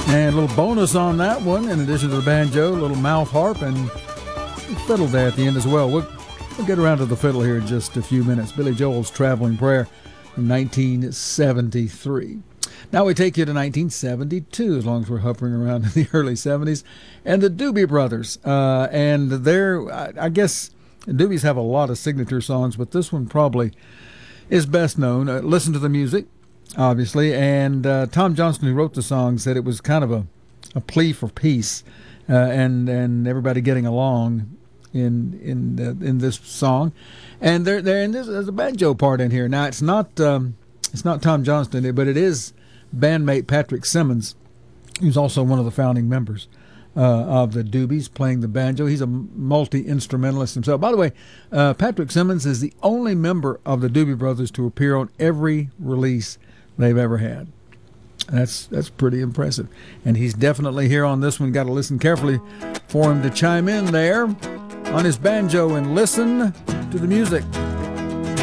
And a little bonus on that one, in addition to the banjo, a little mouth harp and fiddle there at the end as well. We'll get around to the fiddle here in just a few minutes. Billy Joel's Traveling Prayer from 1973. Now we take you to 1972, as long as we're hovering around in the early 70s, and the Doobie Brothers. And I guess the Doobies have a lot of signature songs, but this one probably is best known. Listen to the Music, obviously, and Tom Johnston, who wrote the song, said it was kind of a plea for peace and everybody getting along in this song. And there's a banjo part in here. Now it's not Tom Johnston, but it is bandmate Patrick Simmons, who's also one of the founding members of the Doobies, playing the banjo. He's a multi-instrumentalist himself. By the way, Patrick Simmons is the only member of the Doobie Brothers to appear on every release they've ever had. That's pretty impressive. And he's definitely here on this one. Got to listen carefully for him to chime in there on his banjo and listen to the music.